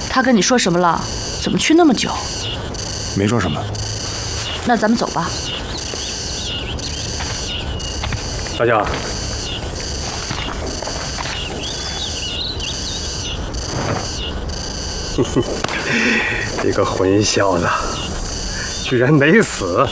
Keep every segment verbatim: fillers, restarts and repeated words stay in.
他跟你说什么了？怎么去那么久？ 没说什么。 那咱们走吧。 大家。 哼哼，你个混小子，居然没死！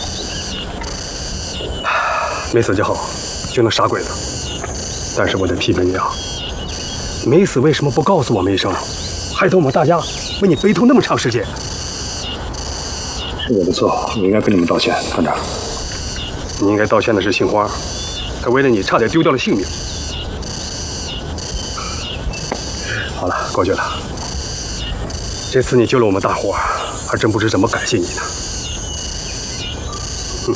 没死就好，就能杀鬼子。但是我得批评你啊，没死为什么不告诉我们一声，害得我们大家为你悲痛那么长时间？是我的错，我应该跟你们道歉，团长。你应该道歉的是杏花，她为了你差点丢掉了性命。好了，过去了。 这次你救了我们大伙，还真不知怎么感谢你呢。嗯，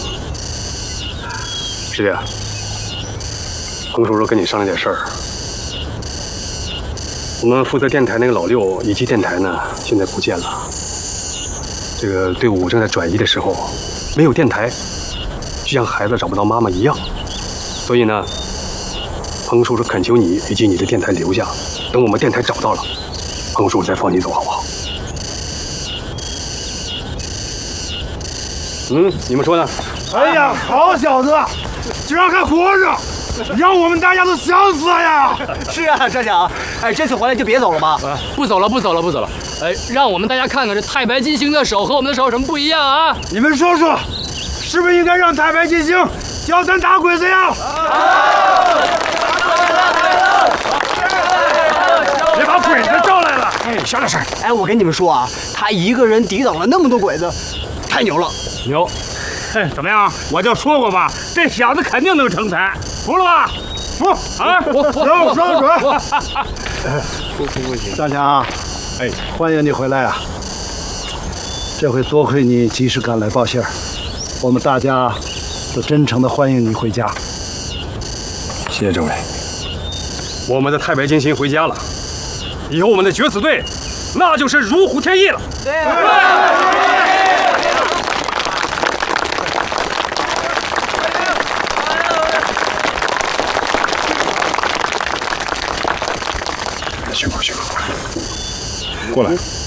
师弟，彭叔叔跟你商量点事儿。我们负责电台那个老六以及电台呢，现在不见了。这个队伍正在转移的时候，没有电台，就像孩子找不到妈妈一样。所以呢，彭叔叔恳求你以及你的电台留下，等我们电台找到了，彭叔叔再放你走，好不好？ 嗯，你们说呢？ 哎呀，好小子，居然还活着，让我们大家都想死呀！ 是啊，社长，哎，这次回来就别走了吧？ 不走了，不走了，不走了。哎，让我们大家看看这太白金星的手和我们的手有什么不一样啊？ 你们说说，是不是应该让太白金星教咱打鬼子呀？别把鬼子招来了！ 哎，小点声。哎，我跟你们说啊，他一个人抵挡了那么多鬼子。 太牛了， 牛！哎，怎么样？我就说过吧，这小子肯定能成才，服了吧？服啊！服！有双准。 不服不行。 大强，哎，欢迎你回来啊！这回多亏你及时赶来报信儿，我们大家都真诚的欢迎你回家。 谢谢政委。我们的太白金星回家了，以后我们的决死队，那就是如虎添翼了。对。对 去吧去吧，过来。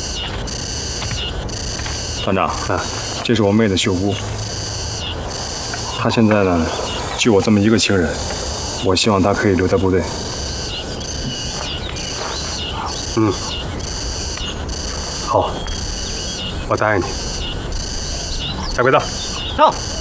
团长，啊，这是我妹子秀姑。她现在呢，就我这么一个情人，我希望她可以留在部队。嗯，好，我答应你。下鬼子， 上。